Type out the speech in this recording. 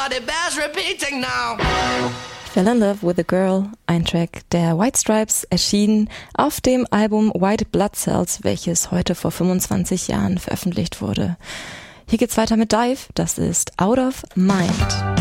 but it bears repeating now. Fell in Love with a Girl, ein Track der White Stripes, erschienen auf dem Album White Blood Cells, welches heute vor 25 Jahren veröffentlicht wurde. Hier geht's weiter mit Dive, das ist Out of Mind.